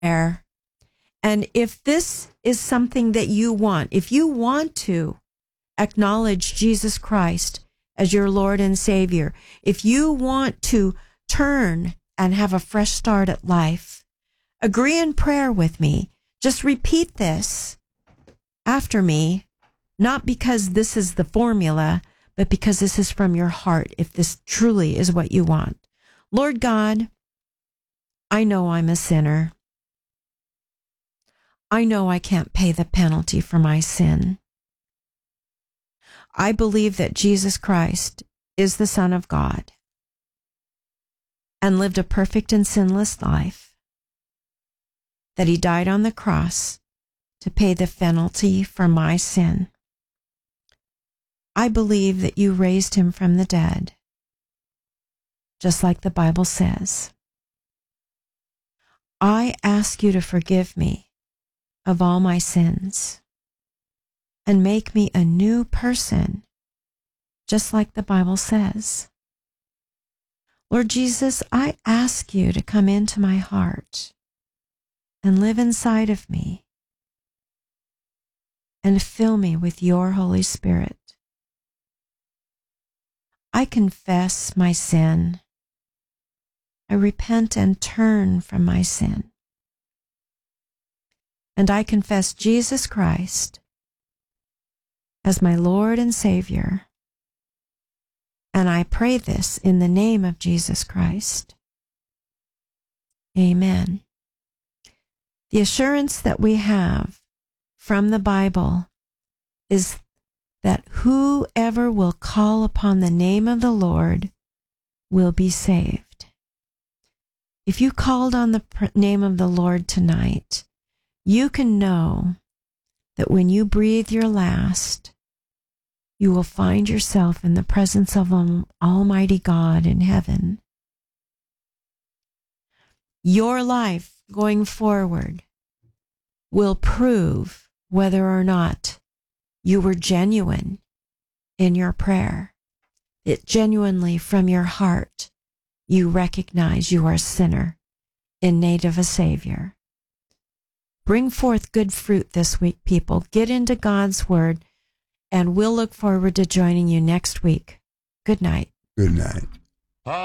prayer. And if this is something that you want, if you want to acknowledge Jesus Christ as your Lord and Savior, if you want to turn and have a fresh start at life, agree in prayer with me. Just repeat this after me, not because this is the formula, but because this is from your heart, if this truly is what you want. Lord God, I know I'm a sinner. I know I can't pay the penalty for my sin. I believe that Jesus Christ is the Son of God and lived a perfect and sinless life, that he died on the cross to pay the penalty for my sin. I believe that you raised him from the dead, just like the Bible says. I ask you to forgive me of all my sins and make me a new person, just like the Bible says. Lord Jesus, I ask you to come into my heart and live inside of me and fill me with your Holy Spirit. I confess my sin. I repent and turn from my sin. And I confess Jesus Christ as my Lord and Savior. And I pray this in the name of Jesus Christ. Amen. The assurance that we have from the Bible is that whoever will call upon the name of the Lord will be saved. If you called on the name of the Lord tonight, you can know that when you breathe your last, you will find yourself in the presence of Almighty God in heaven. Your life going forward will prove whether or not you were genuine in your prayer. It genuinely from your heart, you recognize you are a sinner in need of a Savior. Bring forth good fruit this week, people. Get into God's Word, and we'll look forward to joining you next week. Good night. Good night.